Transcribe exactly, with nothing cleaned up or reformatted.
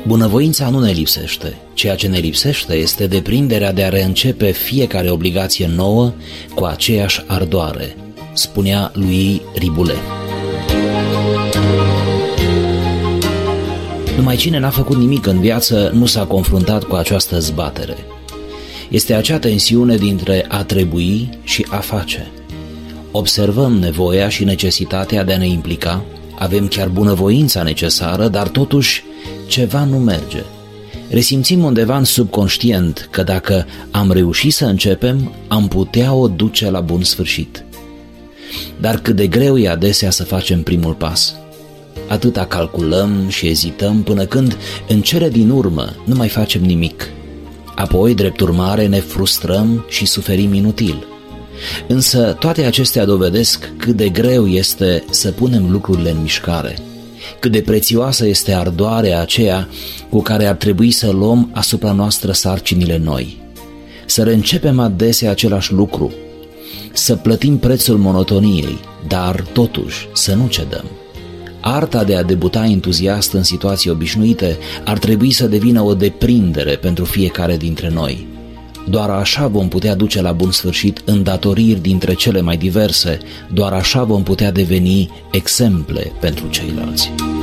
Bunăvoința nu ne lipsește. Ceea ce ne lipsește este deprinderea de a reîncepe fiecare obligație nouă cu aceeași ardoare, spunea lui Riboulet. Numai cine n-a făcut nimic în viață nu s-a confruntat cu această zbatere. Este acea tensiune dintre a trebui și a face. Observăm nevoia și necesitatea de a ne implica, avem chiar bunăvoința necesară, dar totuși ceva nu merge. Resimțim undeva în subconștient că dacă am reușit să începem, am putea o duce la bun sfârșit. Dar cât de greu e adesea să facem primul pas. Atâta calculăm și ezităm până când, în cele din urmă, nu mai facem nimic. Apoi, drept urmare, ne frustrăm și suferim inutil. Însă toate acestea dovedesc cât de greu este să punem lucrurile în mișcare, cât de prețioasă este ardoarea aceea cu care ar trebui să luăm asupra noastră sarcinile noi, să reîncepem adesea același lucru, să plătim prețul monotoniei, dar totuși să nu cedăm. Arta de a debuta entuziast în situații obișnuite ar trebui să devină o deprindere pentru fiecare dintre noi. Doar așa vom putea duce la bun sfârșit îndatoriri dintre cele mai diverse, doar așa vom putea deveni exemple pentru ceilalți.